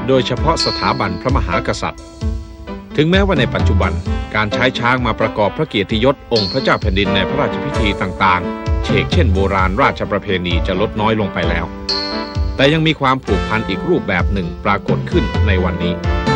โดยเฉพาะสถาบันพระมหากษัตริย์ถึงแม้ว่าในปัจจุบันการใช้ช้างมาประกอบพระเกียรติยศองค์พระเจ้าแผ่นดินในพระราชพิธีต่างๆเช่นโบราณราชประเพณีจะลดน้อยลงไปแล้วแต่ยังมีความผูกพันอีกรูปแบบหนึ่งปรากฏขึ้นในวันนี้